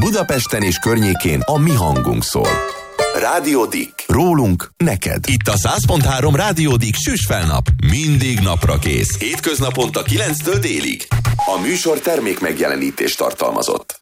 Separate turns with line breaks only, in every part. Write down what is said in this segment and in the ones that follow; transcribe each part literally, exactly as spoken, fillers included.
Budapesten és környékén a mi hangunk szól. Rádió Dick. Rólunk neked. Itt a száz pont három Rádió Dick süsfelnap. Mindig napra kész. Hétköznaponta kilenctől délig. A műsor termék megjelenítést tartalmazott.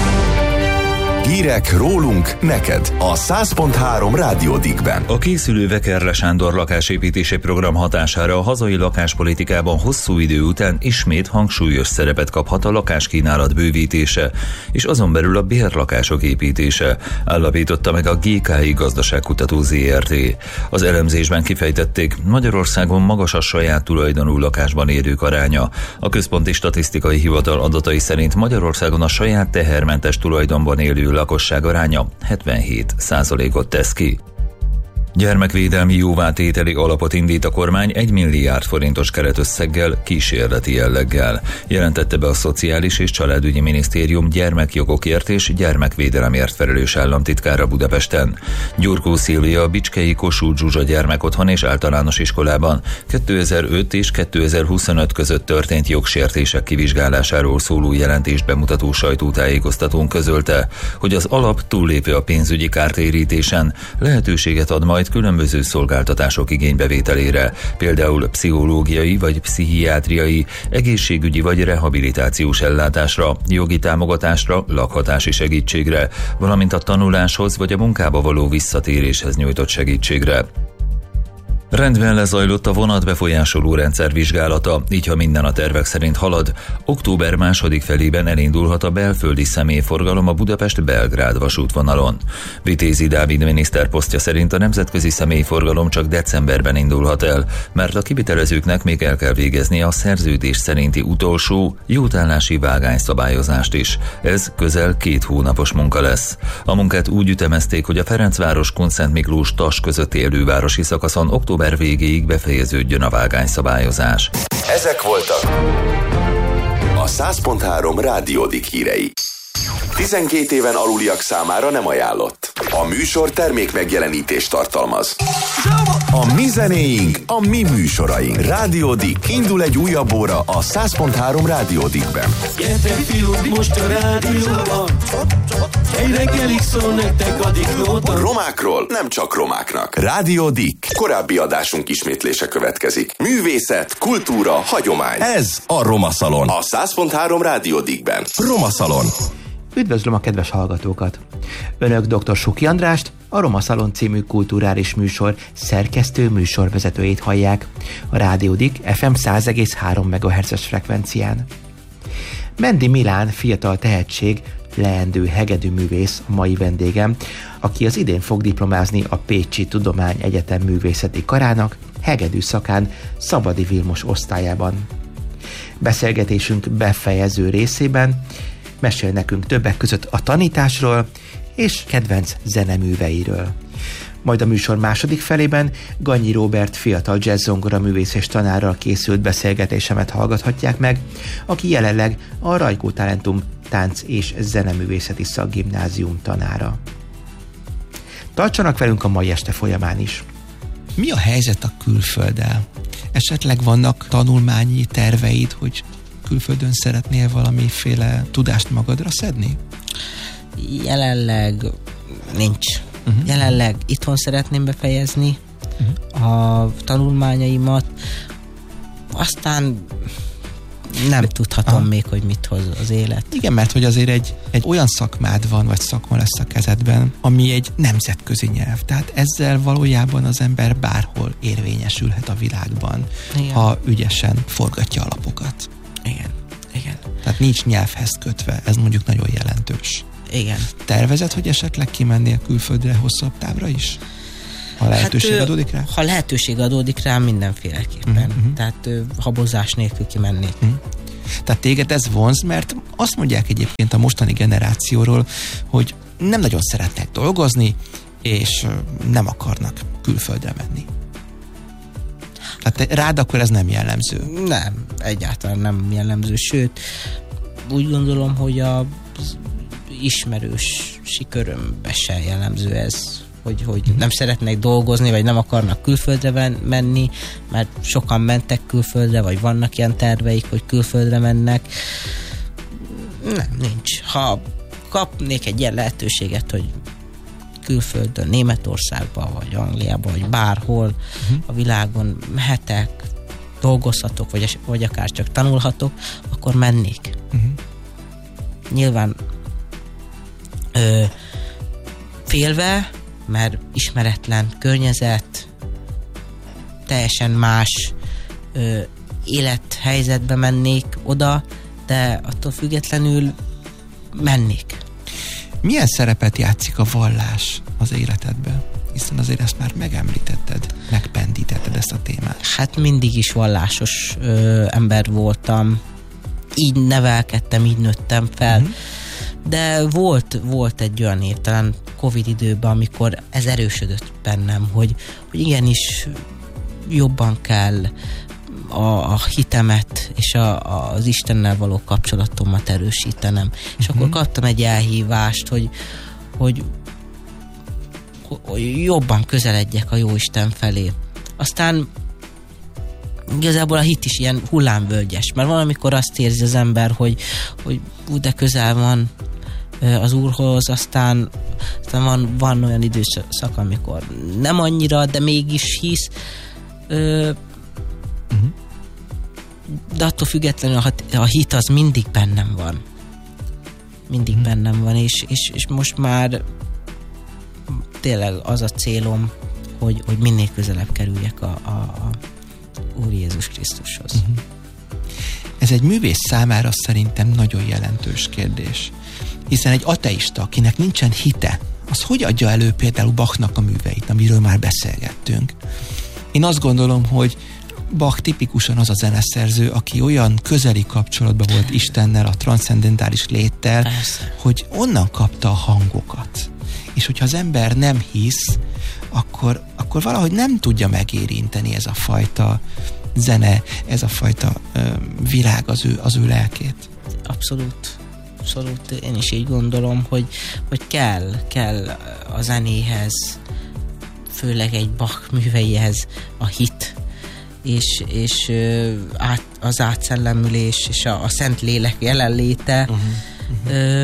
Hírek rólunk neked a száz pont három Rádió Dickben.
A készülő Vekerle Sándor lakásépítési program hatására a hazai lakáspolitikában hosszú idő után ismét hangsúlyos szerepet kaphat a lakáskínálat bővítése, és azon belül a bérlakások építése, állapította meg a gé ká i Gazdaságkutató zé er té. Az elemzésben kifejtették, Magyarországon magas a saját tulajdonú lakásban élők aránya. A Központi Statisztikai Hivatal adatai szerint Magyarországon a saját tehermentes tulajdonban élő lakosság aránya hetvenhét százalékot tesz ki. Gyermekvédelmi jóvátételi alapot indít a kormány egy milliárd forintos keretösszeggel, kísérleti jelleggel, jelentette be a Szociális és Családügyi Minisztérium gyermekjogokért és gyermekvédelemért felelős államtitkára Budapesten. Gyurkó Szilvia a Bicskei Kossuth Zsuzsa gyermekotthon és általános iskolában kétezer-öt és kétezer-huszonöt között történt jogsértések kivizsgálásáról szóló jelentést bemutató sajtótájékoztatón közölte, hogy az alap túllépve a pénzügyi kártérítésen lehetőséget ad majd különböző szolgáltatások igénybevételére, például pszichológiai vagy pszichiátriai, egészségügyi vagy rehabilitációs ellátásra, jogi támogatásra, lakhatási segítségre, valamint a tanuláshoz vagy a munkába való visszatéréshez nyújtott segítségre. Rendben lezajlott a vonatbefolyásoló rendszer vizsgálata, így ha minden a tervek szerint halad, október második felében elindulhat a belföldi személyforgalom a Budapest-Belgrád vasútvonalon. Vitézi Dávid miniszter posztja szerint a nemzetközi személyforgalom csak decemberben indulhat el, mert a kivitelezőknek még el kell végezni a szerződés szerinti utolsó jótállási vágányszabályozást is. Ez közel két hónapos munka lesz. A munkát úgy ütemezték, hogy a Ferencváros-Kunszent Miklós-Tas közötti elővárosi szakaszon október végéig befejeződjön a vágányszabályozás.
Ezek voltak a száz pont három Rádió Dick hírei. tizenkét éven aluliak számára nem ajánlott. A műsor termék megjelenítést tartalmaz. A mi zenéink, a mi műsoraink. Rádió Dick. Indul egy újabb óra a száz pont három Rádió Dickben.
Gyertek fiúk, most a rádióban. Egy reggelig szól nektek a Dickóban.
Romákról nem csak romáknak. Rádió Dick. Korábbi adásunk ismétlése következik. Művészet, kultúra, hagyomány. Ez a Roma Szalon. A száz pont három Rádió Dickben. Roma Szalon.
Üdvözlöm a kedves hallgatókat! Önök dr. Suki Andrást, a Roma Szalon című kulturális műsor szerkesztő műsorvezetőjét hallják a Rádió Dick ef em száz egész három megahertzes frekvencián. Mendi Milán fiatal tehetség, leendő hegedűművész a mai vendégem, aki az idén fog diplomázni a Pécsi Tudományegyetem művészeti karának hegedű szakán Szabadi Vilmos osztályában. Beszélgetésünk befejező részében mesél nekünk többek között a tanításról és kedvenc zeneműveiről. Majd a műsor második felében Gannyi Róbert fiatal jazzzongora művész és tanárral készült beszélgetésemet hallgathatják meg, aki jelenleg a Rajkó Talentum Tánc- és Zeneművészeti Szakgimnázium tanára. Tartsanak velünk a mai este folyamán is!
Mi a helyzet a külfölddel? Esetleg vannak tanulmányi terveid, hogy külföldön szeretnél valamiféle tudást magadra szedni?
Jelenleg nincs. Uh-huh. Jelenleg itthon szeretném befejezni uh-huh. a tanulmányaimat, aztán nem tudhatom Aha. még, hogy mit hoz az élet.
Igen, mert hogy azért egy, egy olyan szakmád van, vagy szakma lesz a kezedben, ami egy nemzetközi nyelv. Tehát ezzel valójában az ember bárhol érvényesülhet a világban, Igen. ha ügyesen forgatja a lapokat.
Igen, igen.
Tehát nincs nyelvhez kötve, ez mondjuk nagyon jelentős.
Igen.
Tervezed, hogy esetleg kimennél külföldre hosszabb távra is? Ha lehetőség hát, adódik rá?
Ha lehetőség adódik rá, mindenféleképpen. Uh-huh. Tehát habozás nélkül kimennék.
Uh-huh. Tehát téged ez vonz, mert azt mondják egyébként a mostani generációról, hogy nem nagyon szeretnek dolgozni, és nem akarnak külföldre menni. Tehát rád akkor ez nem jellemző?
Nem, egyáltalán nem jellemző. Sőt, úgy gondolom, hogy a ismerősi körömbe se jellemző ez, hogy, hogy nem szeretnek dolgozni, vagy nem akarnak külföldre menni, mert sokan mentek külföldre, vagy vannak ilyen terveik, hogy külföldre mennek. Nem, nincs. Ha kapnék egy ilyen lehetőséget, hogy külföldön, Németországban, vagy Angliában, vagy bárhol uh-huh. a világon mehetek, dolgozhatok, vagy, vagy akár csak tanulhatok, akkor mennék. Uh-huh. Nyilván ö, félve, mert ismeretlen környezet, teljesen más ö, élethelyzetbe mennék oda, de attól függetlenül mennék.
Milyen szerepet játszik a vallás az életedben? Hiszen azért ezt már megemlítetted, megpendítetted ezt a témát.
Hát mindig is vallásos ö, ember voltam. Így nevelkedtem, így nőttem fel. Uh-huh. De volt, volt egy olyan év, talán Covid időben, amikor ez erősödött bennem, hogy, hogy igenis jobban kell a, a hitemet és a, a, az Istennel való kapcsolatomat erősítenem. Uh-huh. És akkor kaptam egy elhívást, hogy, hogy, hogy jobban közeledjek a Jóisten felé. Aztán igazából a hit is ilyen hullámvölgyes, mert valamikor azt érzi az ember, hogy, hogy ú, de közel van az Úrhoz, aztán, aztán van, van olyan időszak, amikor nem annyira, de mégis hisz. Ö, uh-huh. De attól függetlenül a, a hit az mindig bennem van. Mindig uh-huh. bennem van, és, és, és most már tényleg az a célom, hogy, hogy minél közelebb kerüljek a, a, a Úr Jézus Krisztushoz. Uh-huh.
Ez egy művész számára szerintem nagyon jelentős kérdés. Hiszen egy ateista, akinek nincsen hite, az hogy adja elő például Bachnak a műveit, amiről már beszélgettünk? Én azt gondolom, hogy Bach tipikusan az a zeneszerző, aki olyan közeli kapcsolatban volt Istennel, a transzcendentális léttel, Persze. hogy onnan kapta a hangokat. És hogyha az ember nem hisz, akkor, akkor valahogy nem tudja megérinteni ez a fajta zene, ez a fajta ö, világ az ő, az ő lelkét.
Abszolút. Abszolút. Én is így gondolom, hogy, hogy kell, kell a zenéhez, főleg egy Bach műveihez a hit, és, és ö, át, az átszellemülés, és a, a Szent Lélek jelenléte. Uh-huh. Uh-huh. Ö,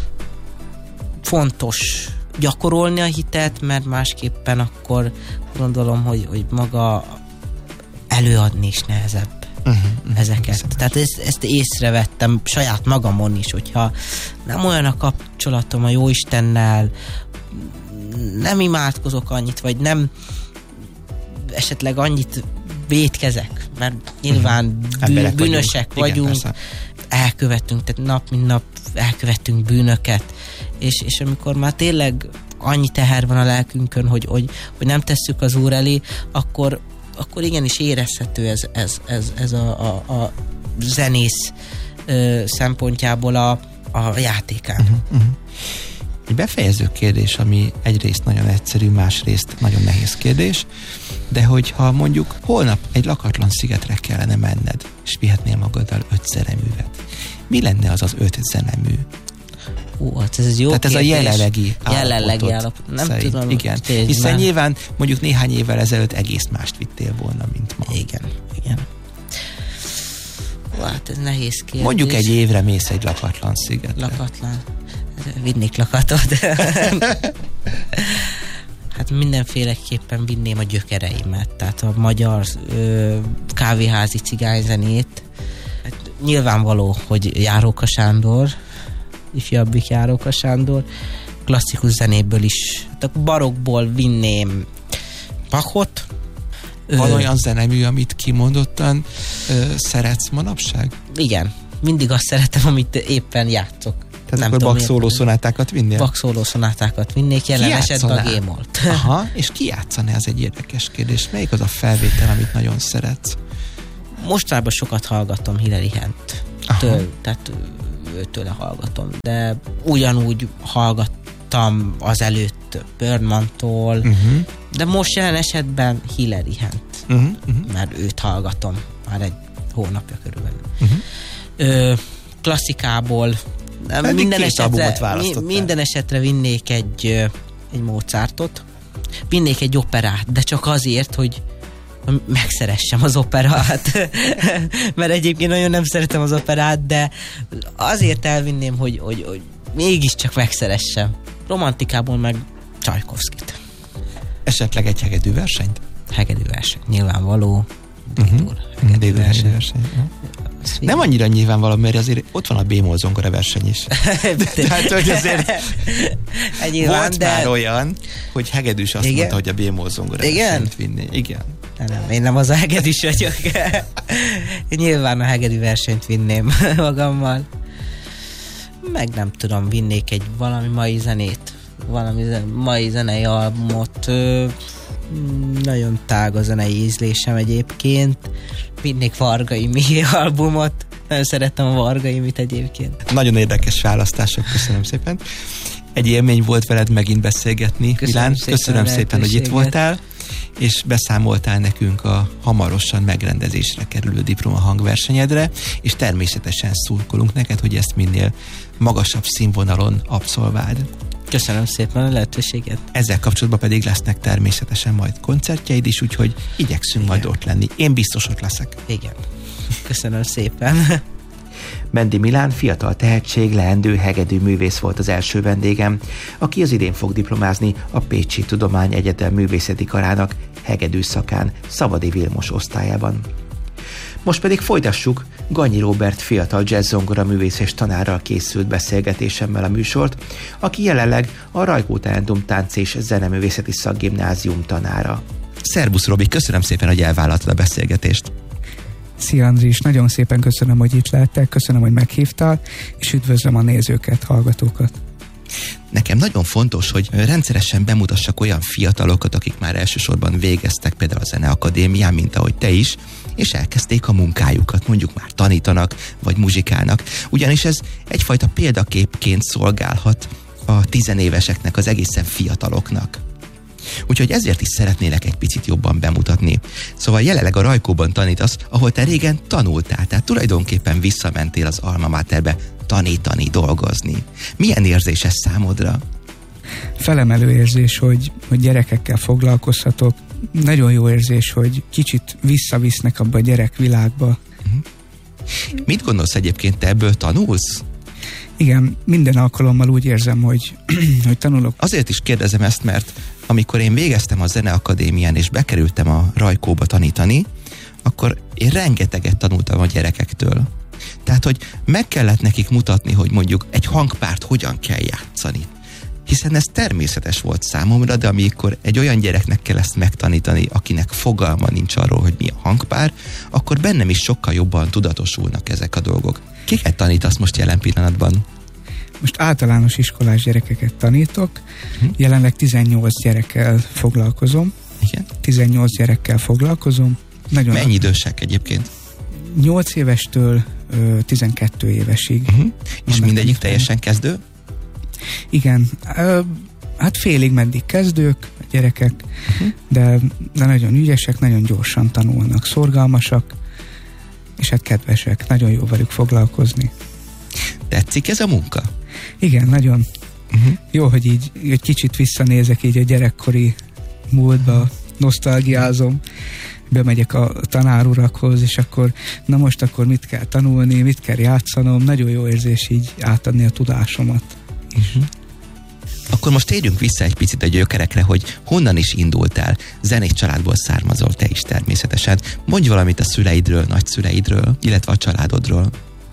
fontos gyakorolni a hitet, mert másképpen akkor gondolom, hogy, hogy maga előadni is nehezebb uh-huh, uh-huh, ezeket. Viszont. Tehát ezt, ezt észrevettem saját magamon is, hogyha nem olyan a kapcsolatom a Jóistennel, nem imádkozok annyit, vagy nem esetleg annyit vétkezek, mert nyilván bű, bűnösek vagyunk, vagyunk elkövetünk, tehát nap mint nap elkövettünk bűnöket, és, és amikor már tényleg annyi teher van a lelkünkön, hogy, hogy, hogy nem tesszük az Úr elé, akkor, akkor igenis érezhető ez, ez, ez, ez a, a, a zenész ö, szempontjából a, a játékán. Uh-huh, uh-huh.
Egy befejező kérdés, ami egyrészt nagyon egyszerű, másrészt nagyon nehéz kérdés, de hogyha mondjuk holnap egy lakatlan szigetre kellene menned, és vihetnél magaddal öt zeneművet, mi lenne az az öt zenemű?
Ó, hát ez egy jó
Tehát
kérdés.
ez a jelenlegi
jelenlegi állapot. Nem
szerint.
tudom.
Igen. Hiszen nyilván mondjuk néhány évvel ezelőtt egész mást vittél volna, mint ma.
Igen, igen. Ó, hát ez nehéz kérdés.
Mondjuk egy évre mész egy lakatlan szigetre.
Lakatlan. Vinnék lakatot. Hát mindenféleképpen vinném a gyökereimet, tehát a magyar ö, kávéházi cigányzenét. Hát nyilvánvaló, hogy Járóka Sándor, ifjabbik Járóka Sándor, klasszikus zenéből is. Hát a barokból vinném Bachot.
Van ö, olyan zenemű, amit kimondottan ö, szeretsz manapság?
Igen, mindig azt szeretem, amit éppen játszok.
Tehát nem akkor Bach szólószonátákat vinnél?
Bach szólószonátákat vinnék, jelen esetben a G-molt.
Aha, és ki játszaná, ez egy érdekes kérdés. Melyik az a felvétel, amit nagyon szeretsz?
Mostanában sokat hallgatom Hilary Hent. Től, tehát tőle hallgatom. De ugyanúgy hallgattam az előtt Birdman-tól, uh-huh. de most jelen esetben Hilary Hent. Uh-huh, uh-huh. Mert őt hallgatom már egy hónapja körülbelül. Uh-huh. Ö, klasszikából Minden esetre, minden esetre vinnék egy, egy Mozartot, vinnék egy operát, de csak azért, hogy megszeressem az operát. Mert egyébként nagyon nem szeretem az operát, de azért elvinném, hogy, hogy, hogy mégiscsak megszeressem. Romantikából meg Csajkovszkit.
Esetleg egy hegedű versenyt?
Hegedű verseny, nyilvánvaló.
Uh-huh. Hegedű verseny. verseny. Nem annyira nyilvánvaló, mert azért ott van a bémol zongora verseny is. Tehát, hogy azért nyilván, volt de... már olyan, hogy hegedűs azt igen? mondta, hogy a bémol zongora versenyt vinni. Igen.
Nem, én nem az a hegedűs vagyok. Nyilván a hegedű versenyt vinném magammal. Meg nem tudom, vinnék egy valami mai zenét. Valami mai zenei albumot. Nagyon tág a zenei ízlésem egyébként. Vinnék Varga Imi albumot. Nagyon szeretem a Varga Imit egyébként.
Nagyon érdekes választások, köszönöm szépen. Egy élmény volt veled megint beszélgetni, köszönöm Milán. Szépen köszönöm szépen, hogy itt voltál, és beszámoltál nekünk a hamarosan megrendezésre kerülő diploma hangversenyedre, és természetesen szurkolunk neked, hogy ezt minél magasabb színvonalon abszolváld.
Köszönöm szépen a lehetőséget.
Ezzel kapcsolatban pedig lesznek természetesen majd koncertjeid is, úgyhogy igyekszünk igen. majd ott lenni. Én biztos ott leszek.
Igen. Köszönöm szépen.
Mendi Milán fiatal tehetség, leendő hegedű művész volt az első vendégem, aki az idén fog diplomázni a Pécsi Tudományegyetem művészeti karának hegedű szakán, Szabadi Vilmos osztályában. Most pedig folytassuk Ganyi Róbert fiatal jazzzongora művész és tanárral készült beszélgetésemmel a műsort, aki jelenleg a Rajkó Talentum Tánc és Zeneművészeti Szakgimnázium tanára.
Szerbusz Robi, köszönöm szépen, hogy elvállaltad a beszélgetést.
Szia Andris, nagyon szépen köszönöm, hogy itt lehettek, köszönöm, hogy meghívtál, és üdvözlöm a nézőket, hallgatókat.
Nekem nagyon fontos, hogy rendszeresen bemutassak olyan fiatalokat, akik már elsősorban végeztek például a Zeneakadémián, mint ahogy te is, és elkezdték a munkájukat, mondjuk már tanítanak, vagy muzsikálnak. Ugyanis ez egyfajta példaképként szolgálhat a tizenéveseknek, az egészen fiataloknak. Úgyhogy ezért is szeretnélek egy picit jobban bemutatni. Szóval jelenleg a Rajkóban tanítasz, ahol te régen tanultál, tehát tulajdonképpen visszamentél az Alma Materbe tanítani, dolgozni. Milyen érzés ez számodra?
Felemelő érzés, hogy, hogy gyerekekkel foglalkozhatok. Nagyon jó érzés, hogy kicsit visszavisznek abba a gyerekvilágba. Uh-huh.
Mit gondolsz egyébként, te ebből tanulsz?
Igen, minden alkalommal úgy érzem, hogy, hogy tanulok.
Azért is kérdezem ezt, mert amikor én végeztem a Zeneakadémián és bekerültem a Rajkóba tanítani, akkor én rengeteget tanultam a gyerekektől. Tehát, hogy meg kellett nekik mutatni, hogy mondjuk egy hangpárt hogyan kell játszani. Hiszen ez természetes volt számomra, de amikor egy olyan gyereknek kell ezt megtanítani, akinek fogalma nincs arról, hogy mi a hangpár, akkor bennem is sokkal jobban tudatosulnak ezek a dolgok. Kiket tanítasz most jelen pillanatban?
Most általános iskolás gyerekeket tanítok, hm. jelenleg tizennyolc gyerekkel foglalkozom.
Igen?
tizennyolc gyerekkel foglalkozom. Nagyon
Mennyi idősek egyébként?
nyolc évestől ö, tizenkét évesig.
Uh-huh. És mindegyik teljesen kezdő?
Igen. Ö, hát félig meddig kezdők, a gyerekek, uh-huh. de, de nagyon ügyesek, nagyon gyorsan tanulnak, szorgalmasak, és hát kedvesek. Nagyon jó velük foglalkozni.
Tetszik ez a munka?
Igen, nagyon. Uh-huh. Jó, hogy így egy kicsit visszanézek így a gyerekkori múltba, nosztalgiázom, bemegyek a tanárurakhoz, és akkor na most akkor mit kell tanulni, mit kell játszanom, nagyon jó érzés így átadni a tudásomat is.
Uh-huh. Akkor most térjünk vissza egy picit a gyökerekre, hogy honnan is indultál. Zenés családból származol te is természetesen. Mondj valamit a szüleidről, nagyszüleidről, illetve a családodról.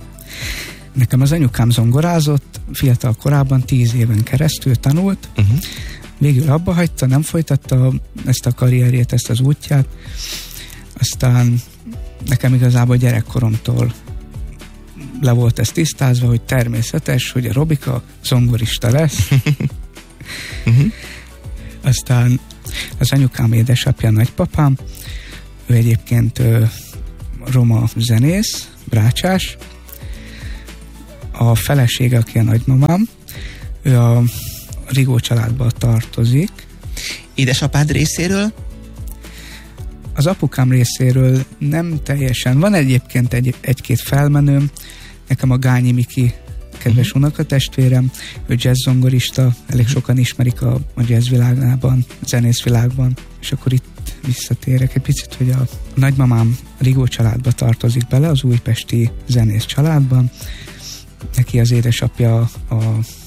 Nekem az anyukám zongorázott, fiatal korában tíz éven keresztül tanult, uh-huh. végül abba hagyta, nem folytatta ezt a karrierjét, ezt az útját, aztán nekem igazából gyerekkoromtól le volt ez tisztázva, hogy természetes, hogy a Robika zongorista lesz. uh-huh. Aztán az anyukám édesapja, nagypapám, ő egyébként ö, roma zenész, brácsás, a felesége, aki a nagymamám, ő a Rigó családba tartozik.
Édesapád részéről?
Az apukám részéről nem teljesen. Van egyébként egy, egy-két felmenőm, nekem a Gányi Miki kedves uh-huh. unokatestvérem, ő jazzzongorista, elég sokan ismerik a, a jazzvilágában, a zenészvilágban, és akkor itt visszatérek egy picit, hogy a, a nagymamám Rigó családba tartozik bele, az újpesti zenész családban. Neki az édesapja a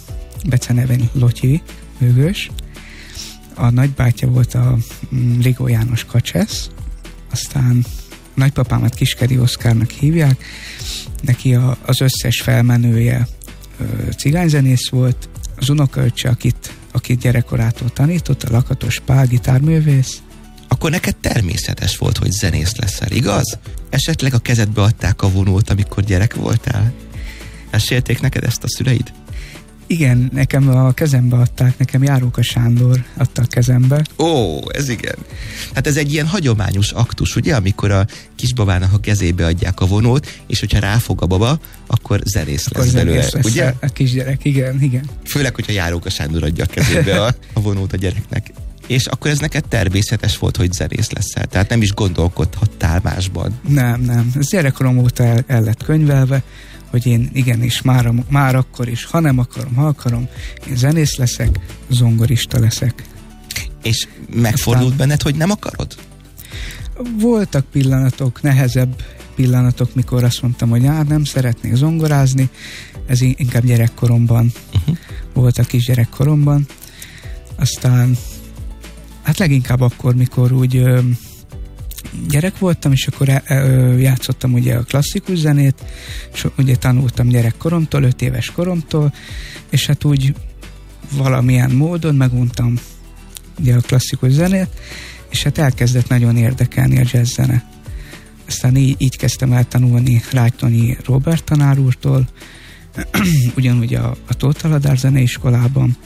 becenevén Lotyi Őgös. A nagybátyja volt a Rigó János Kacsesz, aztán nagypapámat Kiskeri Oszkárnak hívják, neki a, az összes felmenője ö, cigányzenész volt, az unokaöccse, akit, akit gyerekkorától tanított, a Lakatos Pál gitárművész.
Akkor neked természetes volt, hogy zenész leszel, igaz? Esetleg a kezedbe adták a vonót, amikor gyerek voltál? Mesélték neked ezt a szüleid?
Igen, nekem a kezembe adták, nekem Járóka Sándor adta a kezembe.
Ó, ez igen. Hát ez egy ilyen hagyományos aktus, ugye, amikor a kisbabának a kezébe adják a vonót, és hogyha ráfog a baba, akkor zenész
akkor
lesz belőle,
zenész lesz
ugye?
A kisgyerek, igen, igen.
Főleg, hogyha Járóka Sándor adja a kezébe a, a vonót a gyereknek. És akkor ez neked természetes volt, hogy zenész leszel, tehát nem is gondolkodhattál másban.
Nem, nem. Ez gyerekkorom óta el, el lett könyvelve, hogy én igenis már, már akkor is, ha nem akarom, ha akarom, én zenész leszek, zongorista leszek.
És megfordult Aztán benned, hogy nem akarod?
Voltak pillanatok, nehezebb pillanatok, mikor azt mondtam, hogy á, nem szeretnék zongorázni, ez inkább gyerekkoromban uh-huh. volt, a kis gyerekkoromban. Aztán hát leginkább akkor, mikor úgy ö, gyerek voltam, és akkor e, e, játszottam ugye a klasszikus zenét, és ugye tanultam gyerekkoromtól, öt éves koromtól, és hát úgy valamilyen módon meguntam ugye a klasszikus zenét, és hát elkezdett nagyon érdekelni a jazz zene. Aztán így, így kezdtem el tanulni Rágytonyi Róbert tanár úrtól, ugyanúgy a, a Tóth Aladár zeneiskolában.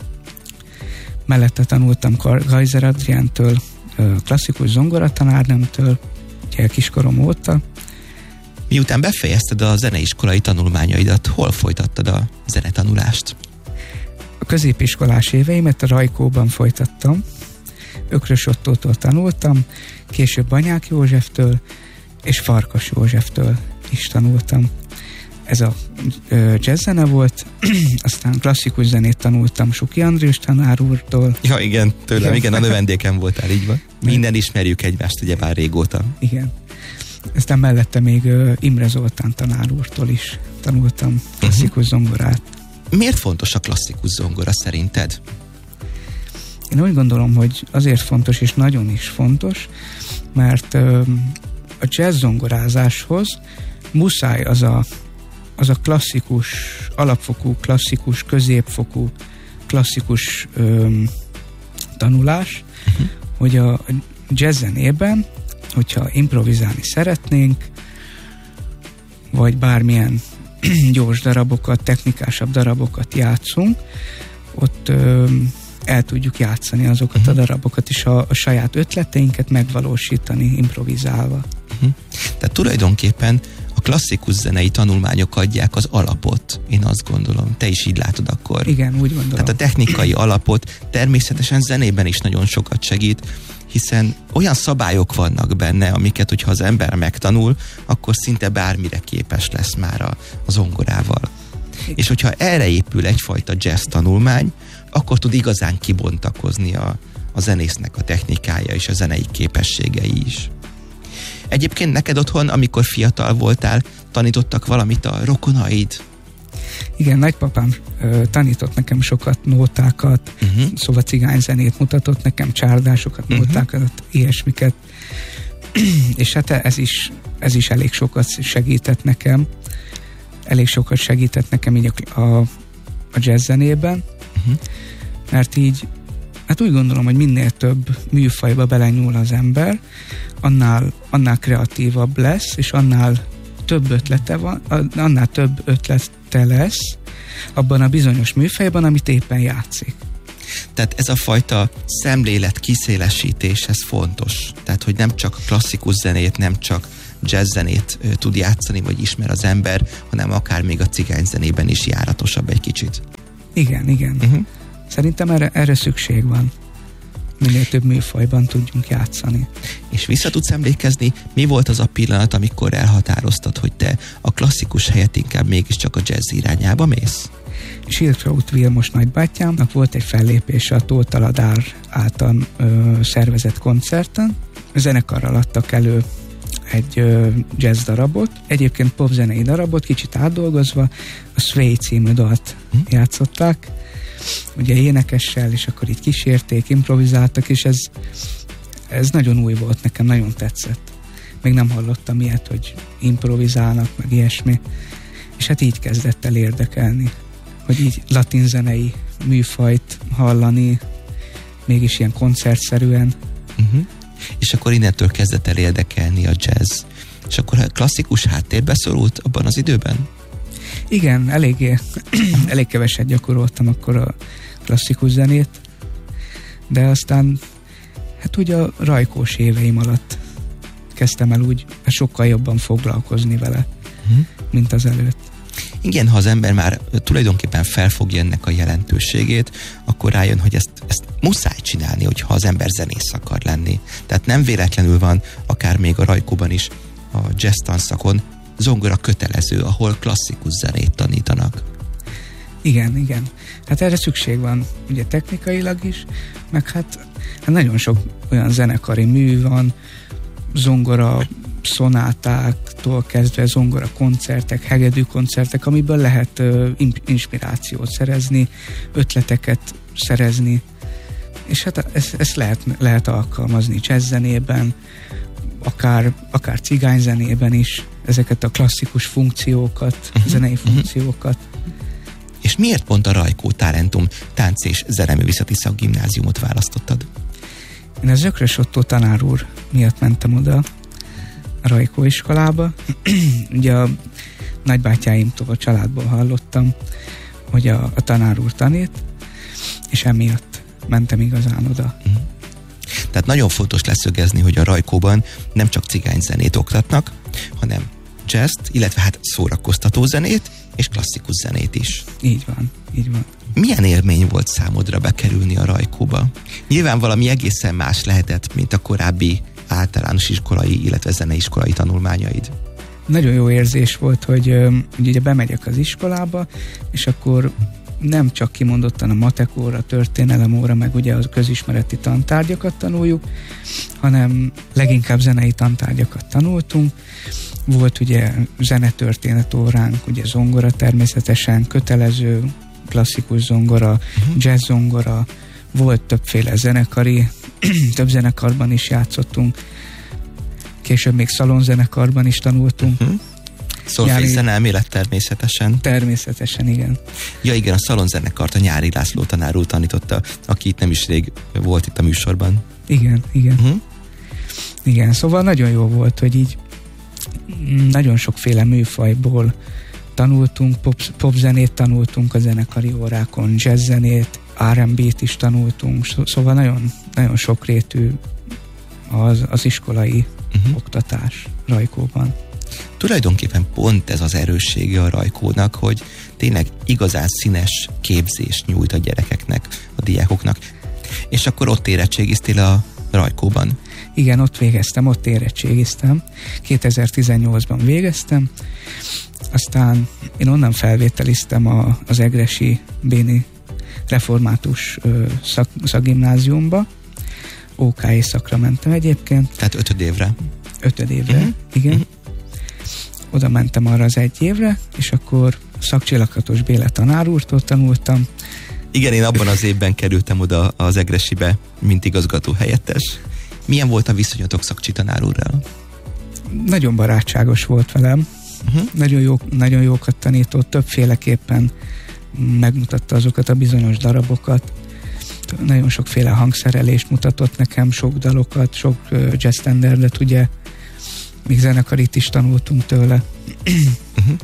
Mellette tanultam Gajzer Adriántől, klasszikus zongoratanárnőmtől, ugye kiskorom óta.
Miután befejezted a zeneiskolai tanulmányaidat, hol folytattad a zenetanulást?
A középiskolás éveimet a Rajkóban folytattam, Ökrös Ottótól tanultam, később Banyák Józseftől és Farkas Józseftől is tanultam. Ez a ö, jazz zene volt, aztán klasszikus zenét tanultam Suki András tanár úrtól.
Ja, igen, tőlem, igen, igen a növendékem voltál, így van. Minden ismerjük egymást, ugye már régóta.
Igen. Aztán mellette még ö, Imre Zoltán tanár úrtól is tanultam klasszikus uh-huh. zongorát.
Miért fontos a klasszikus zongora szerinted?
Én úgy gondolom, hogy azért fontos, és nagyon is fontos, mert ö, a jazz zongorázáshoz muszáj az a az a klasszikus, alapfokú, klasszikus, középfokú, klasszikus öm, tanulás, uh-huh. hogy a jazz zenében, hogyha improvizálni szeretnénk, vagy bármilyen gyors darabokat, technikásabb darabokat játszunk, ott öm, el tudjuk játszani azokat uh-huh. a darabokat, és a, a saját ötleteinket megvalósítani improvizálva.
Uh-huh. Tehát tulajdonképpen a klasszikus zenei tanulmányok adják az alapot, én azt gondolom. Te is így látod akkor.
Igen, úgy gondolom.
Tehát a technikai alapot természetesen zenében is nagyon sokat segít, hiszen olyan szabályok vannak benne, amiket, hogyha az ember megtanul, akkor szinte bármire képes lesz már a, a zongorával. Igen. És hogyha erre épül egyfajta jazz tanulmány, akkor tud igazán kibontakozni a, a zenésznek a technikája és a zenei képességei is. Egyébként neked otthon, amikor fiatal voltál, tanítottak valamit a rokonaid?
Igen, nagypapám ö, tanított nekem sokat nótákat, uh-huh. szóval cigányzenét mutatott nekem, csárdásokat, uh-huh. nótákat, ilyesmiket. És hát ez is, ez is elég sokat segített nekem. Elég sokat segített nekem így a, a, a jazz zenében, uh-huh. mert így hát úgy gondolom, hogy minél több műfajba belenyúl az ember, annál, annál kreatívabb lesz, és annál több ötlete van, annál több ötlete lesz abban a bizonyos műfajban, amit éppen játszik.
Tehát ez a fajta szemlélet kiszélesítés, ez fontos. Tehát, hogy nem csak klasszikus zenét, nem csak jazz zenét ö, tud játszani, vagy ismer az ember, hanem akár még a cigány zenében is járatosabb egy kicsit.
Igen, igen. Uh-huh. Szerintem erre, erre szükség van. Minél több műfajban tudjunk játszani.
És vissza tudsz emlékezni, mi volt az a pillanat, amikor elhatároztad, hogy te a klasszikus helyett inkább mégiscsak a jazz irányába mész?
Siltraut Vilmos nagybátyámnak volt egy fellépése a Tóth Aladár által ö, szervezett koncerten. A zenekarral adtak elő egy ö, jazz darabot, egyébként popzenei darabot, kicsit átdolgozva, a Sway című dalt hm? játszották, ugye énekessel, és akkor így kísérték, improvizáltak, és ez, ez nagyon új volt nekem, nagyon tetszett. Még nem hallottam ilyet, hogy improvizálnak, meg ilyesmi. És hát így kezdett el érdekelni, hogy így latinzenei műfajt hallani, mégis ilyen koncertszerűen.
Uh-huh. És akkor innentől kezdett el érdekelni a jazz. És akkor klasszikus háttérbe szorult abban az időben?
Igen, eléggé, elég keveset gyakoroltam akkor a klasszikus zenét, de aztán hát úgy a rajkós éveim alatt kezdtem el úgy sokkal jobban foglalkozni vele, uh-huh. mint az előtt.
Igen, ha az ember már tulajdonképpen felfogja ennek a jelentőségét, akkor rájön, hogy ezt, ezt muszáj csinálni, hogyha az ember zenész akar lenni. Tehát nem véletlenül van, akár még a Rajkóban is, a jazz tanszakon zongora kötelező, ahol klasszikus zenét tanítanak.
Igen, igen. Hát erre szükség van, ugye technikailag is, meg hát, hát nagyon sok olyan zenekari mű van, zongora szonátáktól kezdve zongora koncertek, hegedű koncertek, amiből lehet uh, inspirációt szerezni, ötleteket szerezni, és hát ezt, ezt lehet, lehet alkalmazni jazzzenében, akár, akár cigányzenében is, ezeket a klasszikus funkciókat, uh-huh. zenei funkciókat.
És miért pont a Rajkó Talentum Tánc és Zeneművészeti Szakgimnáziumot választottad?
Én az Ökrös Ottó tanár úr miatt mentem oda a Rajkó iskolába. Ugye a nagybátyáimtól, a családból hallottam, hogy a, a tanár úr tanít, és emiatt mentem igazán oda.
Uh-huh. Tehát nagyon fontos leszögezni, hogy a Rajkóban nem csak cigányzenét oktatnak, hanem jazzt, illetve hát szórakoztató zenét, és klasszikus zenét is.
Így van, így van.
Milyen élmény volt számodra bekerülni a Rajkóba? Nyilván valami egészen más lehetett, mint a korábbi általános iskolai, illetve zeneiskolai tanulmányaid.
Nagyon jó érzés volt, hogy, hogy ugye bemegyek az iskolába, és akkor nem csak kimondottan a matek óra, történelem óra, meg ugye a közismereti tantárgyakat tanuljuk, hanem leginkább zenei tantárgyakat tanultunk. Volt ugye zenetörténet óránk, ugye zongora természetesen, kötelező, klasszikus zongora, uh-huh. jazz zongora, volt többféle zenekari, több zenekarban is játszottunk, később még szalonzenekarban is tanultunk. Uh-huh.
Szolfészzen elmélet természetesen.
Természetesen, igen.
Ja igen, a szalonzenekart a Nyári László tanár úr tanította, aki itt nem is rég volt itt a műsorban.
Igen, igen. Uh-huh. Igen, szóval nagyon jó volt, hogy így nagyon sokféle műfajból tanultunk, pop, popzenét tanultunk a zenekari órákon, jazzzenét, er and bé-t is tanultunk, szóval nagyon, nagyon sokrétű az, az iskolai uh-huh. oktatás Rajkóban.
Tulajdonképpen pont ez az erőssége a Rajkónak, hogy tényleg igazán színes képzést nyújt a gyerekeknek, a diákoknak. És akkor ott érettségiztél a Rajkóban?
Igen, ott végeztem, ott érettségiztem. kétezer-tizennyolcban végeztem, aztán én onnan felvételiztem a, az egresi Béni református ö, szak, szakgimnáziumba. ó ká é szakra mentem egyébként.
Tehát ötöd évre?
Ötöd évre, uh-huh. igen. Uh-huh. Oda mentem arra az egy évre, és akkor Szakcsillakatos Béla tanár úrtól tanultam.
Igen, én abban az évben kerültem oda az egresibe, mint igazgató helyettes. Milyen volt a viszonyotok Szakcsi tanár úrral?
Nagyon barátságos volt velem. Uh-huh. Nagyon, jó, nagyon jókat tanított, többféleképpen megmutatta azokat a bizonyos darabokat. Nagyon sokféle hangszerelést mutatott nekem, sok dalokat, sok uh, jazz standardet, ugye, még zenekarit is tanultunk tőle.
Uh-huh.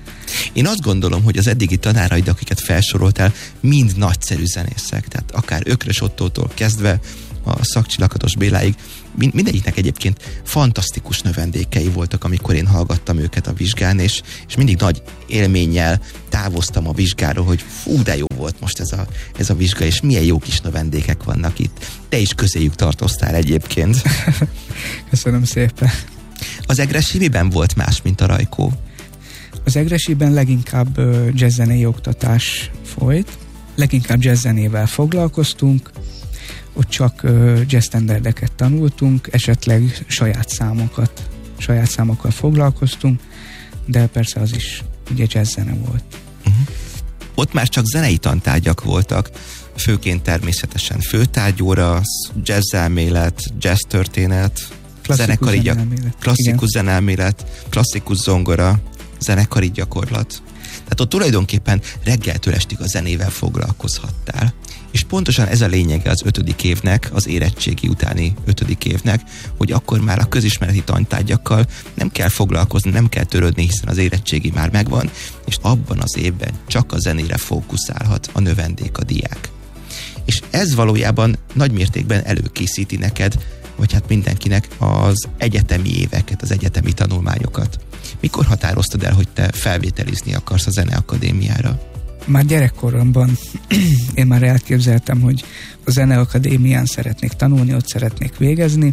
Én azt gondolom, hogy az eddigi tanáraid, akiket felsoroltál, mind nagyszerű zenészek, tehát akár Ökrös Ottótól kezdve a Szakcsillakatos Béláig, mindegyiknek egyébként fantasztikus növendékei voltak, amikor én hallgattam őket a vizsgán, és, és mindig nagy élménnyel távoztam a vizsgáról, hogy fú, de jó volt most ez a, ez a vizsga, és milyen jó kis növendékek vannak itt. Te is közéjük tartoztál egyébként.
Köszönöm szépen.
Az egresi miben volt más, mint a Rajkó?
Az egresiben leginkább uh, jazzzenei oktatás folyt, leginkább jazzzenével foglalkoztunk, ott csak uh, jazz standardeket tanultunk, esetleg saját számokat, saját számokkal foglalkoztunk, de persze az is ugye jazz zene volt.
Uh-huh. Ott már csak zenei tantárgyak voltak, főként természetesen főtárgyóra, jazzelmélet, jazz történet, zenekari gyak- klasszikus zenelmélet, klasszikus zongora, zenekari gyakorlat. Tehát ott tulajdonképpen reggeltől estig a zenével foglalkozhattál. És pontosan ez a lényege az ötödik évnek, az érettségi utáni ötödik évnek, hogy akkor már a közismereti tantárgyakkal nem kell foglalkozni, nem kell törődni, hiszen az érettségi már megvan, és abban az évben csak a zenére fókuszálhat a növendék, a diák. És ez valójában nagy mértékben előkészíti neked, vagy hát mindenkinek az egyetemi éveket, az egyetemi tanulmányokat. Mikor határoztad el, hogy te felvételizni akarsz a Zeneakadémiára?
Már gyerekkoromban én már elképzeltem, hogy a Zeneakadémián szeretnék tanulni, ott szeretnék végezni.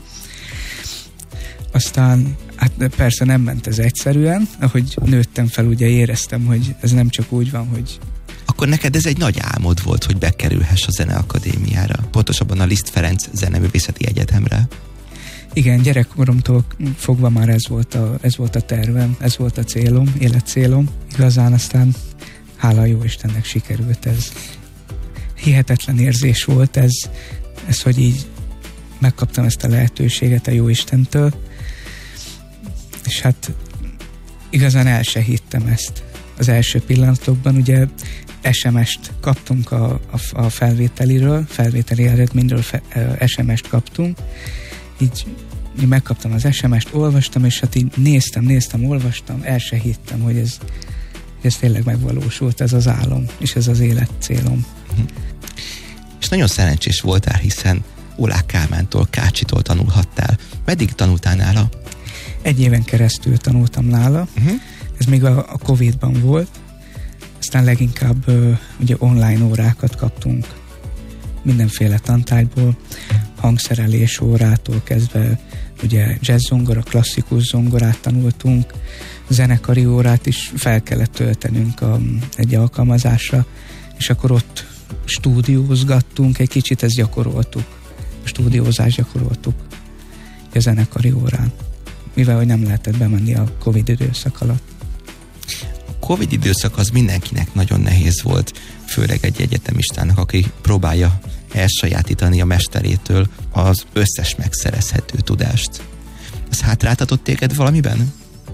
Aztán hát persze nem ment ez egyszerűen, ahogy nőttem fel, ugye éreztem, hogy ez nem csak úgy van, hogy...
Akkor neked ez egy nagy álmod volt, hogy bekerülhess a Zeneakadémiára, pontosabban a Liszt Ferenc Zeneművészeti Egyetemre.
Igen, gyerekkoromtól fogva már ez volt a, ez volt a tervem, ez volt a célom, életcélom. Igazán aztán hála jó Istennek sikerült ez. Hihetetlen érzés volt ez, ez, hogy így megkaptam ezt a lehetőséget a jó Istentől, és hát igazán el se hittem ezt. Az első pillanatokban ugye es em est kaptunk a, a, a felvételiről, felvételi eredményről fe, es em est kaptunk, így, így megkaptam az es em est, olvastam, és hát így néztem, néztem, olvastam, el se hittem, hogy ez, ez tényleg megvalósult, ez az álom, és ez az életcélom. Uh-huh.
És nagyon szerencsés voltál, hiszen Oláh Kálmántól, Kácsitól tanulhattál. Meddig tanultál nála?
Egy éven keresztül tanultam nála. Uh-huh. Ez még a, a Covid-ban volt. Aztán leginkább uh, ugye online órákat kaptunk mindenféle tantárgyból, hangszerelés órától kezdve ugye jazz zongora, klasszikus zongorát tanultunk, zenekari órát is fel kellett töltenünk a, egy alkalmazásra, és akkor ott stúdiózgattunk, egy kicsit ezt gyakoroltuk, a stúdiózást gyakoroltuk a zenekari órán, mivel hogy nem lehetett bemenni a Covid időszak alatt.
A Covid időszak az mindenkinek nagyon nehéz volt, főleg egy egyetemistának, aki próbálja elsajátítani a mesterétől az összes megszerezhető tudást. Ez hátráltatott téged valamiben?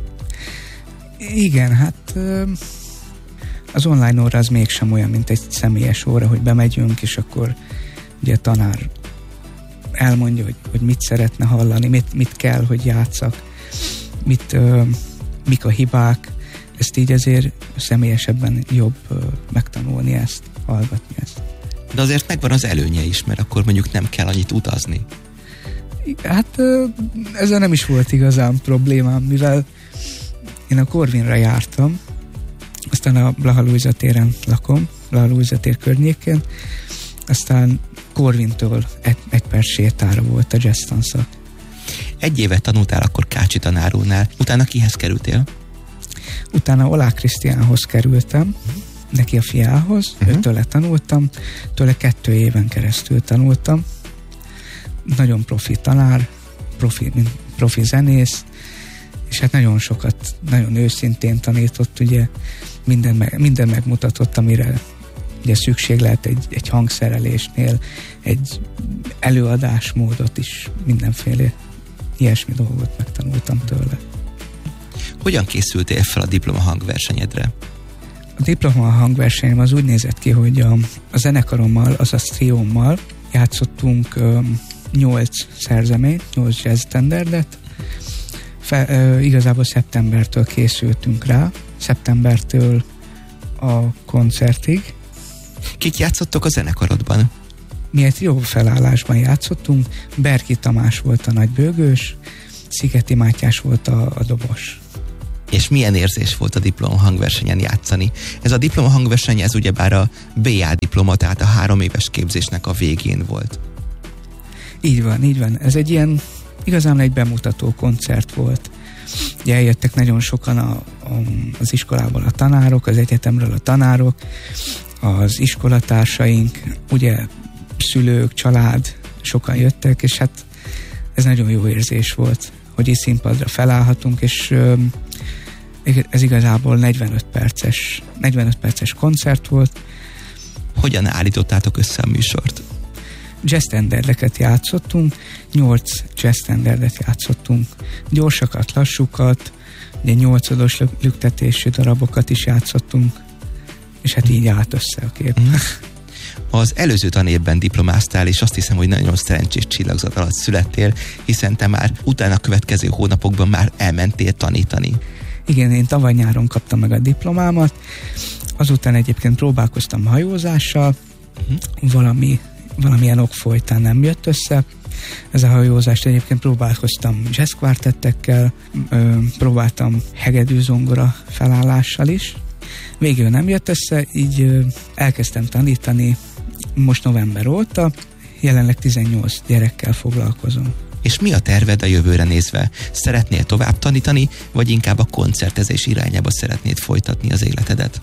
Igen, hát az online óra az mégsem olyan, mint egy személyes óra, hogy bemegyünk, és akkor ugye a tanár elmondja, hogy, hogy mit szeretne hallani, mit, mit kell, hogy játsszak, mit, uh, mik a hibák, ezt így azért személyesebben jobb uh, megtanulni ezt, hallgatni ezt.
De azért megvan az előnye is, mert akkor mondjuk nem kell annyit utazni.
Hát uh, ezzel nem is volt igazán problémám, mivel én a Corvinra jártam, aztán a Blaha Lujza téren lakom, Blaha Lujza tér környékén, aztán Corvintől egy, egy perc sétára volt a jazz tanszak.
Egy évet tanultál akkor Kácsi tanárónál, utána kihez kerültél?
Utána Oláh Krisztiánhoz kerültem, neki a fiához, uh-huh. őtőle tanultam, tőle kettő éven keresztül tanultam. Nagyon profi tanár, profi, profi zenész, és hát nagyon sokat, nagyon őszintén tanított, ugye minden, meg, minden megmutatott, amire ugye szükség lehet egy, egy hangszerelésnél, egy előadásmódot is, mindenféle ilyesmi dolgot megtanultam tőle.
Hogyan készültél fel a diploma hangversenyedre?
A diploma hangversenyem az úgy nézett ki, hogy a, a zenekarommal, azaz triómmal játszottunk um, nyolc szerzeményt, nyolc jazz standardet. Fe, uh, igazából szeptembertől készültünk rá, szeptembertől a koncertig.
Kik játszottok a zenekarodban?
Mi egy jó felállásban játszottunk, Berki Tamás volt a nagybőgős, Szigeti Mátyás volt a, a dobos.
És milyen érzés volt a diploma hangversenyen játszani? Ez a diploma hangverseny, ez ugyebár a bé á diploma, tehát a három éves képzésnek a végén volt.
Így van, így van. Ez egy ilyen, igazán egy bemutató koncert volt. Ugye eljöttek nagyon sokan a, a, az iskolából a tanárok, az egyetemről a tanárok, az iskolatársaink, ugye szülők, család, sokan jöttek, és hát ez nagyon jó érzés volt, hogy is színpadra felállhatunk, és ö, ez igazából negyvenöt perces, negyvenöt perces koncert volt.
Hogyan állítottátok össze a műsort?
Jazz standardeket játszottunk, nyolc jazz standardet játszottunk, gyorsakat, lassúkat, ugye nyolcados lüktetésű darabokat is játszottunk, és hát így állt össze a kép.
Mm. Az előző tanévben diplomáztál, és azt hiszem, hogy nagyon szerencsés csillagzat alatt születtél, hiszen te már utána a következő hónapokban már elmentél tanítani.
Igen, én tavaly nyáron kaptam meg a diplomámat, azután egyébként próbálkoztam hajózással, uh-huh. valami, valamilyen ok folytán nem jött össze. Ez a hajózást egyébként próbálkoztam jazz kvartettekkel, próbáltam hegedű zongora felállással is. Végül nem jött össze, így ö, elkezdtem tanítani most november óta, jelenleg tizennyolc gyerekkel foglalkozom.
És mi a terved a jövőre nézve? Szeretnél tovább tanítani, vagy inkább a koncertezés irányába szeretnéd folytatni az életedet?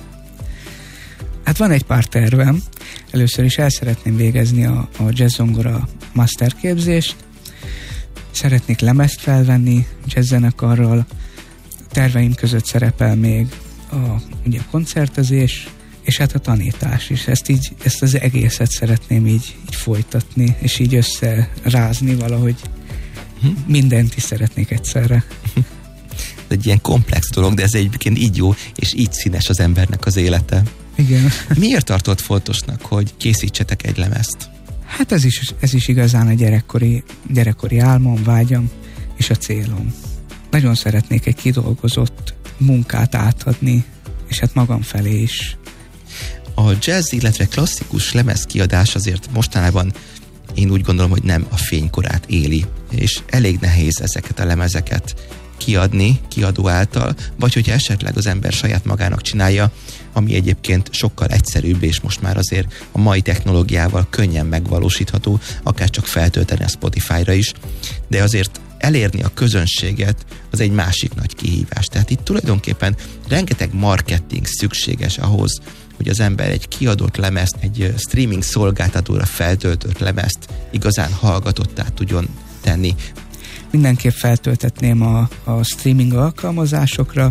Hát van egy pár tervem. Először is el szeretném végezni a, a jazz-zongora masterképzést. Szeretnék lemezt felvenni jazzzenekarral. Terveim között szerepel még a ugye, koncertezés, és hát a tanítás is. Ezt, így, ezt az egészet szeretném így, így folytatni, és így összerázni valahogy. Hm? Mindent is szeretnék egyszerre.
Ez egy ilyen komplex dolog, de ez egyébként így jó, és így színes az embernek az élete.
Igen.
Miért tartott fontosnak, hogy készítsetek egy lemezt?
Hát ez is, ez is igazán a gyerekkori, gyerekkori álmom, vágyam és a célom. Nagyon szeretnék egy kidolgozott munkát átadni, és hát magam felé is.
A jazz, illetve klasszikus lemezkiadás azért mostanában én úgy gondolom, hogy nem a fénykorát éli, és elég nehéz ezeket a lemezeket kiadni, kiadó által, vagy hogyha esetleg az ember saját magának csinálja, ami egyébként sokkal egyszerűbb, és most már azért a mai technológiával könnyen megvalósítható, akár csak feltölteni a Spotify-ra is, de azért elérni a közönséget az egy másik nagy kihívás. Tehát itt tulajdonképpen rengeteg marketing szükséges ahhoz, hogy az ember egy kiadott lemezt, egy streaming szolgáltatóra feltöltött lemezt igazán hallgatottá tudjon tenni.
Mindenképp feltöltetném a, a streaming alkalmazásokra,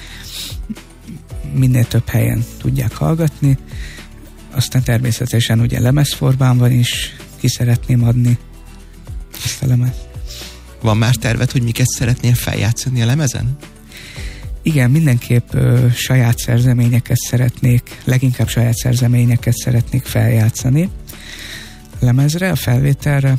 minél több helyen tudják hallgatni, aztán természetesen ugye lemezformában is ki szeretném adni ezt a lemezt.
Van már terved, hogy miket szeretnél feljátszani a lemezen?
Igen, mindenképp ö, saját szerzeményeket szeretnék, leginkább saját szerzeményeket szeretnék feljátszani a lemezre, a felvételre,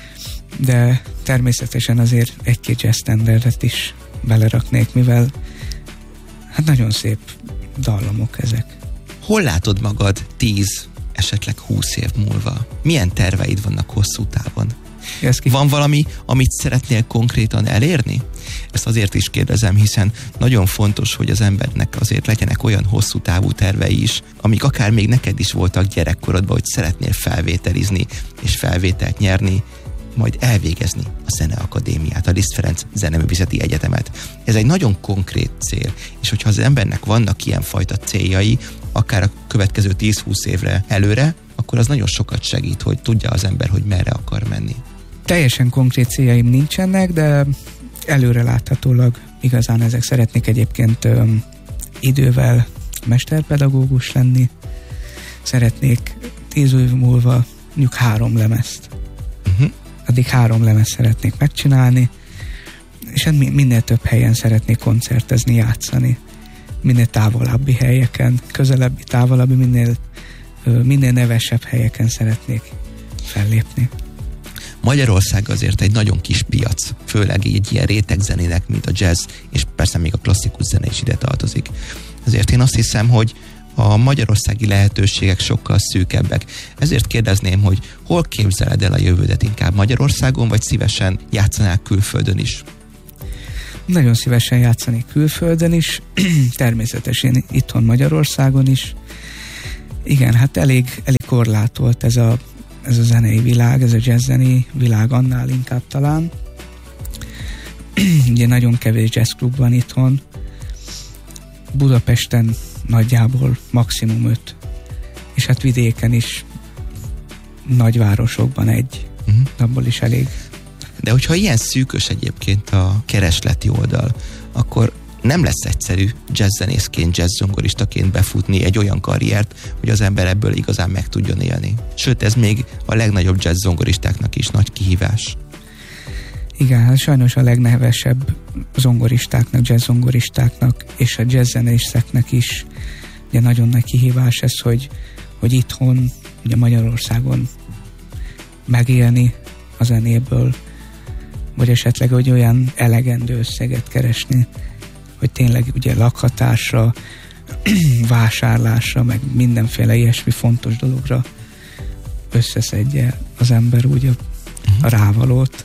de természetesen azért egy-két jazz standardet is beleraknék, mivel hát nagyon szép dallamok ezek.
Hol látod magad tíz, esetleg húsz év múlva? Milyen terveid vannak hosszú távon? Van valami, amit szeretnél konkrétan elérni? Ezt azért is kérdezem, hiszen nagyon fontos, hogy az embernek azért legyenek olyan hosszú távú tervei is, amik akár még neked is voltak gyerekkorodban, hogy szeretnél felvételizni és felvételt nyerni, majd elvégezni a Zeneakadémiát, a Liszt Ferenc Zeneművészeti Egyetemet. Ez egy nagyon konkrét cél, és hogyha az embernek vannak ilyenfajta céljai, akár a következő tíz-húsz évre előre, akkor az nagyon sokat segít, hogy tudja az ember, hogy merre akar menni.
Teljesen konkrét céljaim nincsenek, de előre láthatólag igazán ezek. Szeretnék egyébként öm, idővel mesterpedagógus lenni, szeretnék tíz év múlva mondjuk három lemezt. Uh-huh. Addig három lemezt szeretnék megcsinálni, és minél több helyen szeretnék koncertezni, játszani. Minél távolabbi helyeken, közelebbi, távolabbi, minél, minél nevesebb helyeken szeretnék fellépni.
Magyarország azért egy nagyon kis piac, főleg egy ilyen rétegzenének, mint a jazz, és persze még a klasszikus zene is ide tartozik. Ezért én azt hiszem, hogy a magyarországi lehetőségek sokkal szűkebbek. Ezért kérdezném, hogy hol képzeled el a jövődet, inkább Magyarországon, vagy szívesen játszanál külföldön is?
Nagyon szívesen játszanék külföldön is, természetesen itthon Magyarországon is. Igen, hát elég, elég korlátolt ez a, ez a zenei világ, ez a jazz zenei világ annál inkább talán. Ugye nagyon kevés jazzklub van itthon. Budapesten nagyjából maximum öt, és hát vidéken is, nagyvárosokban egy, uh-huh. abból is elég.
De hogyha ilyen szűkös egyébként a keresleti oldal, akkor nem lesz egyszerű jazzzenészként, jazzzongoristaként befutni egy olyan karriert, hogy az ember ebből igazán meg tudjon élni. Sőt, ez még a legnagyobb jazzzongoristáknak is nagy kihívás.
Igen, hát sajnos a legnehezebb zongoristáknak, jazzzongoristáknak és a jazzzenészeknek is ugye nagyon nagy kihívás ez, hogy, hogy itthon, ugye Magyarországon megélni a zenéből, vagy esetleg hogy olyan elegendő összeget keresni, hogy tényleg ugye lakhatásra, vásárlásra, meg mindenféle ilyesmi fontos dologra összeszedje az ember úgy a, a rávalót.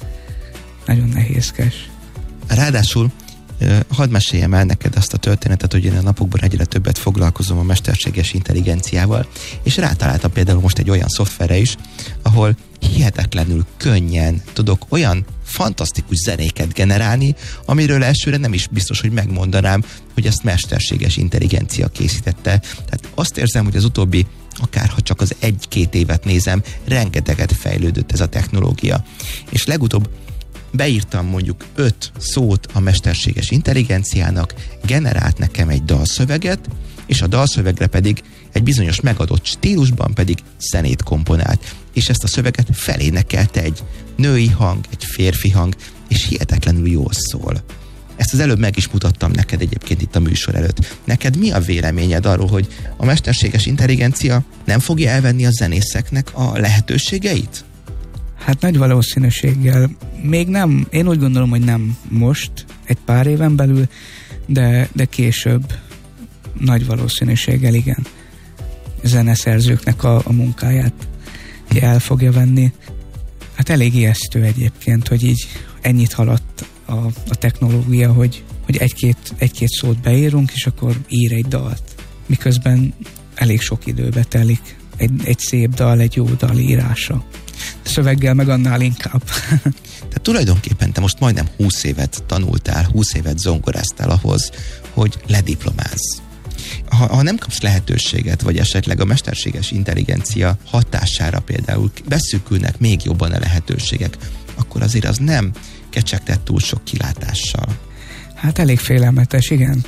Nagyon nehézkes.
Ráadásul hadd meséljem el neked azt a történetet, hogy én a napokban egyre többet foglalkozom a mesterséges intelligenciával, és rátaláltam például most egy olyan szoftverre is, ahol hihetetlenül könnyen tudok olyan fantasztikus zenéket generálni, amiről elsőre nem is biztos, hogy megmondanám, hogy ezt mesterséges intelligencia készítette. Tehát azt érzem, hogy az utóbbi, akárha csak az egy-két évet nézem, rengeteget fejlődött ez a technológia. És legutóbb beírtam mondjuk öt szót a mesterséges intelligenciának, generált nekem egy dalszöveget, és a dalszövegre pedig egy bizonyos megadott stílusban pedig zenét komponált. És ezt a szöveget felénekelte egy női hang, egy férfi hang, és hihetetlenül jól szól. Ezt az előbb meg is mutattam neked egyébként itt a műsor előtt. Neked mi a véleményed arról, hogy a mesterséges intelligencia nem fogja elvenni a zenészeknek a lehetőségeit?
Hát nagy valószínűséggel még nem, én úgy gondolom, hogy nem most, egy pár éven belül, de, de később nagy valószínűséggel igen. Zeneszerzőknek a, a munkáját el fogja venni. Hát elég ijesztő egyébként, hogy így ennyit haladt a, a technológia, hogy, hogy egy-két, egy-két szót beírunk, és akkor ír egy dalt. Miközben elég sok időbe telik egy, egy szép dal, egy jó dal írása. Szöveggel meg annál inkább.
Tehát tulajdonképpen te most majdnem húsz évet tanultál, húsz évet zongoráztál ahhoz, hogy lediplomázz. Ha, ha nem kapsz lehetőséget, vagy esetleg a mesterséges intelligencia hatására például beszűkülnek még jobban a lehetőségek, akkor azért az nem kecsegtett túl sok kilátással.
Hát elég félelmetes, igen.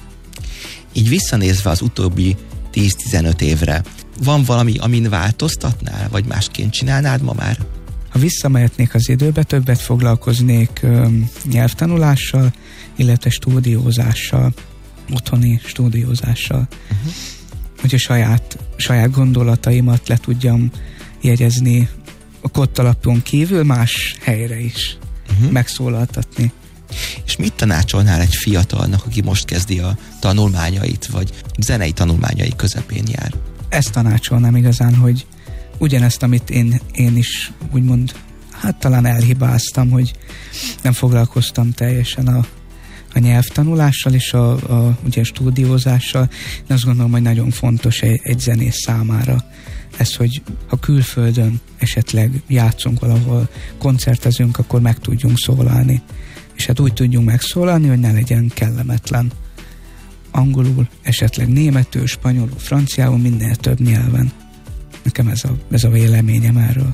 Így visszanézve az utóbbi tíz-tizenöt évre, van valami, amin változtatnál, vagy másként csinálnád ma már?
Ha visszamehetnék az időbe, többet foglalkoznék ö, nyelvtanulással, illetve stúdiózással, otthoni stúdiózással. Uh-huh. Hogy a saját, saját gondolataimat le tudjam jegyezni a kottalapon kívül más helyre is, uh-huh. megszólaltatni.
És mit tanácsolnál egy fiatalnak, aki most kezdi a tanulmányait, vagy zenei tanulmányai közepén jár?
Ezt tanácsolnám igazán, hogy ugyanezt, amit én, én is úgymond, hát talán elhibáztam, hogy nem foglalkoztam teljesen a, a nyelvtanulással és a, a ugye, stúdiózással. Én azt gondolom, hogy nagyon fontos egy, egy zenész számára ez, hogy ha külföldön esetleg játszunk valahol, koncertezünk, akkor meg tudjunk szólalni. És hát úgy tudjunk megszólalni, hogy ne legyen kellemetlen. Angolul, esetleg németül, spanyolul, franciául, minél több nyelven. Nekem ez a, ez a véleményem erről.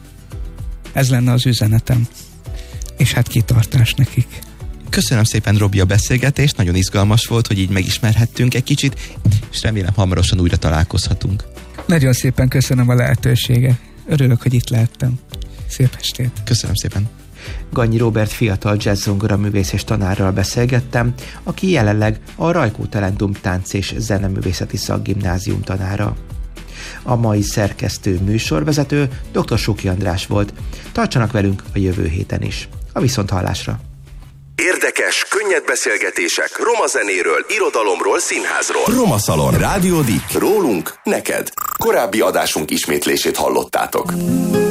Ez lenne az üzenetem. És hát kitartás nekik.
Köszönöm szépen, Robi, a beszélgetést, nagyon izgalmas volt, hogy így megismerhettünk egy kicsit, és remélem hamarosan újra találkozhatunk.
Nagyon szépen köszönöm a lehetőséget. Örülök, hogy itt lehettem. Szép estét.
Köszönöm szépen.
Gannyi Róbert fiatal jazzzongora művész és tanárral beszélgettem, aki jelenleg a Rajkó Talentum Tánc és Zeneművészeti Szakgimnázium tanára. A mai szerkesztő műsorvezető dr. Suki András volt. Tartsanak velünk a jövő héten is. A viszonthallásra!
Érdekes, könnyed beszélgetések roma zenéről, irodalomról, színházról. Roma Szalon. Rádió Dick. Rólunk, neked. Korábbi adásunk ismétlését hallottátok.